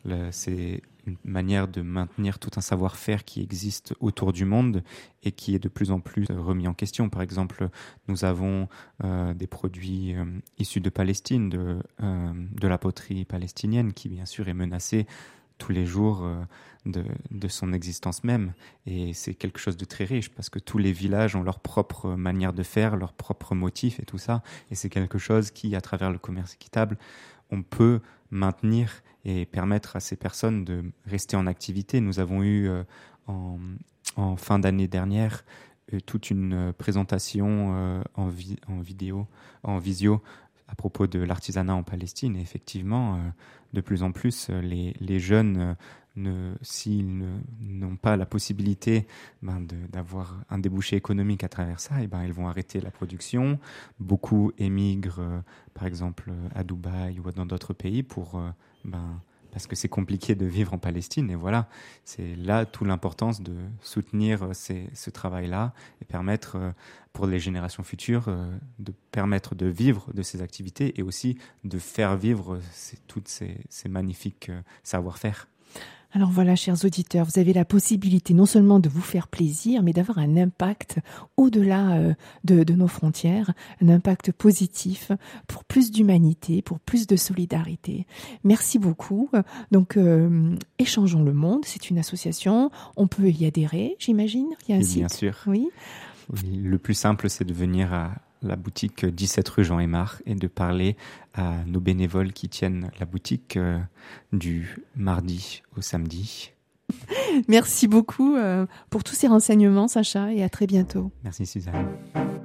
C'est une manière de maintenir tout un savoir-faire qui existe autour du monde et qui est de plus en plus remis en question. Par exemple, nous avons des produits issus de Palestine, de la poterie palestinienne, qui bien sûr est menacée tous les jours de son existence même. Et c'est quelque chose de très riche parce que tous les villages ont leur propre manière de faire, leurs propres motifs et tout ça. Et c'est quelque chose qui, à travers le commerce équitable, on peut maintenir et permettre à ces personnes de rester en activité. Nous avons eu en fin d'année dernière toute une présentation en visio à propos de l'artisanat en Palestine. Et effectivement, de plus en plus, les jeunes, s'ils n'ont pas la possibilité d'avoir un débouché économique à travers ça, ils vont arrêter la production. Beaucoup émigrent, par exemple, à Dubaï ou dans d'autres pays parce que c'est compliqué de vivre en Palestine. Et voilà, c'est là toute l'importance de soutenir ce travail-là et permettre pour les générations futures de permettre de vivre de ces activités et aussi de faire vivre toutes ces magnifiques savoir-faire. Alors voilà, chers auditeurs, vous avez la possibilité non seulement de vous faire plaisir, mais d'avoir un impact au-delà de nos frontières, un impact positif pour plus d'humanité, pour plus de solidarité. Merci beaucoup. Donc, Échangeons le monde, c'est une association, on peut y adhérer, j'imagine. Il y a un site. Bien sûr. Oui. Oui, le plus simple, c'est de venir à la boutique 17 rue Jean Aymar et de parler à nos bénévoles qui tiennent la boutique du mardi au samedi. Merci beaucoup pour tous ces renseignements, Sacha, et à très bientôt. Merci Suzanne.